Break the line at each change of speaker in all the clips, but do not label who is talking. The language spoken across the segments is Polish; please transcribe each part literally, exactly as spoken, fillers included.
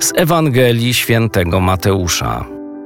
Z Ewangelii Świętego Mateusza.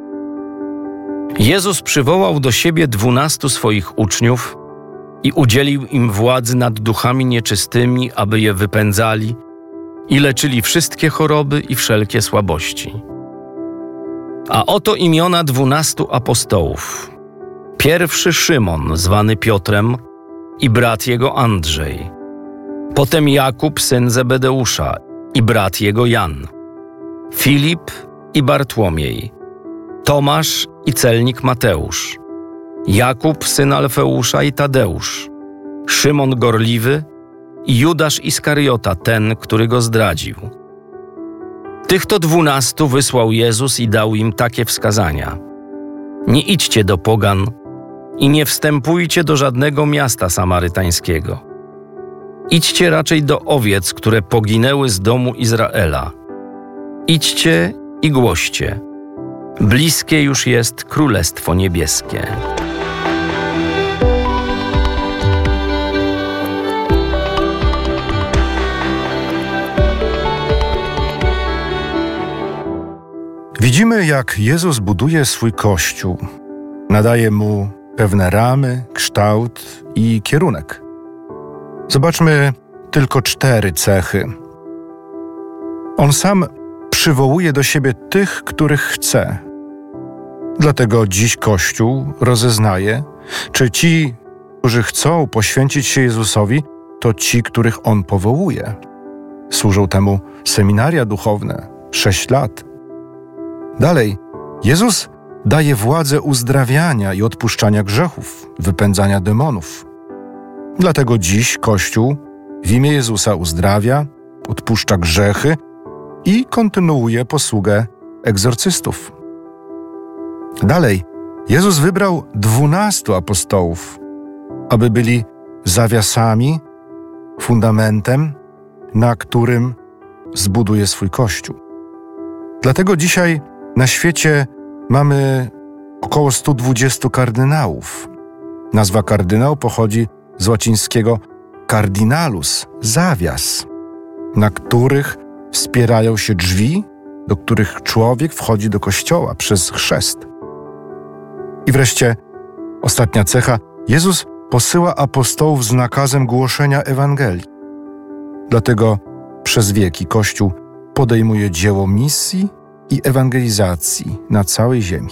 Jezus przywołał do siebie dwunastu swoich uczniów i udzielił im władzy nad duchami nieczystymi, aby je wypędzali i leczyli wszystkie choroby i wszelkie słabości. A oto imiona dwunastu apostołów. Pierwszy Szymon, zwany Piotrem, i brat jego Andrzej. Potem Jakub, syn Zebedeusza, i brat jego Jan. Filip i Bartłomiej. Tomasz i celnik Mateusz. Jakub, syn Alfeusza, i Tadeusz. Szymon Gorliwy i Judasz Iskariota, ten, który go zdradził. Tych to dwunastu wysłał Jezus i dał im takie wskazania. Nie idźcie do pogan i nie wstępujcie do żadnego miasta samarytańskiego. Idźcie raczej do owiec, które poginęły z domu Izraela. Idźcie i głoście. Bliskie już jest Królestwo Niebieskie.
Widzimy, jak Jezus buduje swój Kościół. Nadaje mu pewne ramy, kształt i kierunek. Zobaczmy tylko cztery cechy. On sam przywołuje do siebie tych, których chce. Dlatego dziś Kościół rozeznaje, czy ci, którzy chcą poświęcić się Jezusowi, to ci, których On powołuje. Służą temu seminaria duchowne, sześć lat. Dalej, Jezus daje władzę uzdrawiania i odpuszczania grzechów, wypędzania demonów. Dlatego dziś Kościół w imię Jezusa uzdrawia, odpuszcza grzechy i kontynuuje posługę egzorcystów. Dalej, Jezus wybrał dwunastu apostołów, aby byli zawiasami, fundamentem, na którym zbuduje swój Kościół. Dlatego dzisiaj na świecie mamy około stu dwudziestu kardynałów. Nazwa kardynał pochodzi z łacińskiego cardinalus, zawias, na których wspierają się drzwi, do których człowiek wchodzi do kościoła przez chrzest. I wreszcie ostatnia cecha. Jezus posyła apostołów z nakazem głoszenia Ewangelii. Dlatego przez wieki Kościół podejmuje dzieło misji i ewangelizacji na całej ziemi.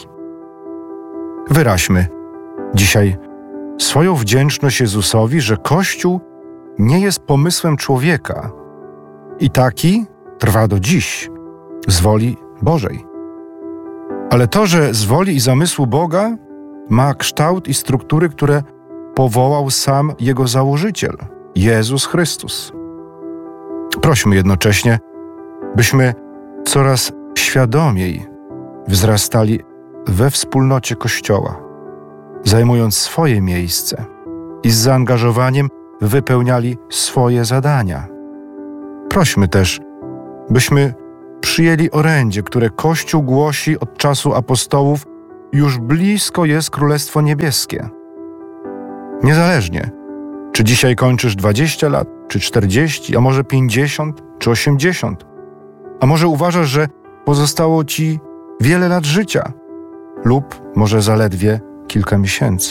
Wyraźmy dzisiaj swoją wdzięczność Jezusowi, że Kościół nie jest pomysłem człowieka i taki trwa do dziś z woli Bożej. Ale to, że z woli i zamysłu Boga ma kształt i struktury, które powołał sam Jego założyciel, Jezus Chrystus. Prośmy jednocześnie, byśmy coraz świadomiej wzrastali we wspólnocie Kościoła, zajmując swoje miejsce i z zaangażowaniem wypełniali swoje zadania. Prośmy też, byśmy przyjęli orędzie, które Kościół głosi od czasu apostołów: już blisko jest Królestwo Niebieskie. Niezależnie, czy dzisiaj kończysz dwadzieścia lat, czy czterdzieści, a może pięćdziesiąt, czy osiemdziesiąt, a może uważasz, że pozostało ci wiele lat życia lub może zaledwie kilka miesięcy.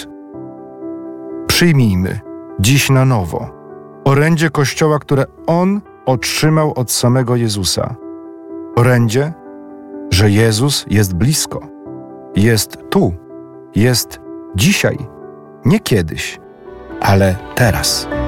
Przyjmijmy dziś na nowo orędzie Kościoła, które On otrzymał od samego Jezusa. Orędzie, że Jezus jest blisko, jest tu, jest dzisiaj, nie kiedyś, ale teraz.